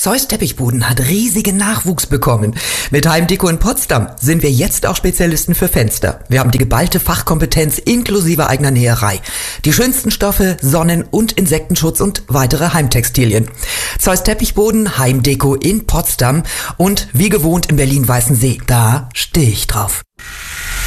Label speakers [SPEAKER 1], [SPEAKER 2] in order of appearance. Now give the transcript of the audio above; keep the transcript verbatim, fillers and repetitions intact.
[SPEAKER 1] Zeus Teppichboden hat riesigen Nachwuchs bekommen. Mit Heimdeko in Potsdam sind wir jetzt auch Spezialisten für Fenster. Wir haben die geballte Fachkompetenz inklusive eigener Näherei. Die schönsten Stoffe, Sonnen- und Insektenschutz und weitere Heimtextilien. Zeus Teppichboden, Heimdeko in Potsdam und wie gewohnt in Berlin-Weißensee. Da stehe ich drauf.